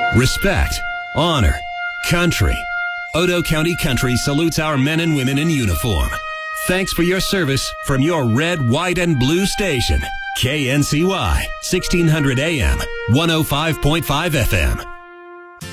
Respect, honor, country. Odo County Country salutes our men and women in uniform. Thanks for your service from your red, white, and blue station. KNCY, 1600 AM, 105.5 FM.